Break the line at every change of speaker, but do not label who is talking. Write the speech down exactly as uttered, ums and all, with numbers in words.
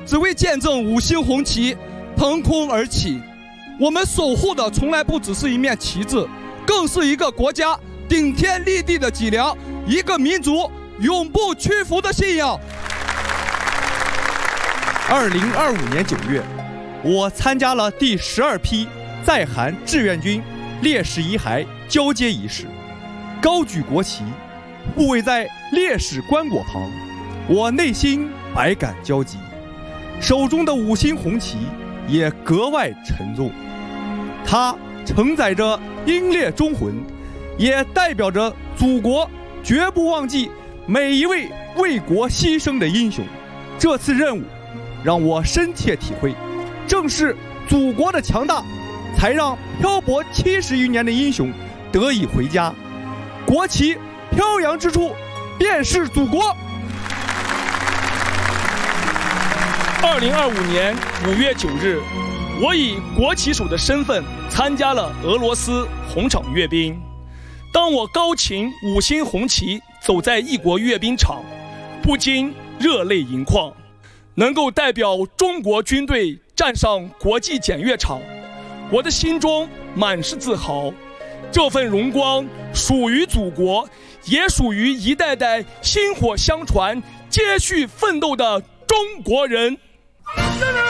只为见证五星红旗腾空而起。我们守护的从来不只是一面旗帜，更是一个国家顶天立地的脊梁，一个民族永不屈服的信仰。
二零二五年九月，我参加了第十二批在韩志愿军烈士遗骸交接仪式，高举国旗，护卫在烈士棺椁旁，我内心百感交集，手中的五星红旗也格外沉重。它承载着英烈忠魂，也代表着祖国绝不忘记每一位为国牺牲的英雄。这次任务让我深切体会，正是祖国的强大，才让漂泊七十余年的英雄得以回家。国旗飘扬之处，便是祖国。
二零二五年五月九日，我以国旗手的身份参加了俄罗斯红场阅兵。当我高擎五星红旗走在异国阅兵场，不禁热泪盈眶。能够代表中国军队站上国际检阅场，我的心中满是自豪。这份荣光属于祖国，也属于一代代薪火相传、接续奋斗的中国人。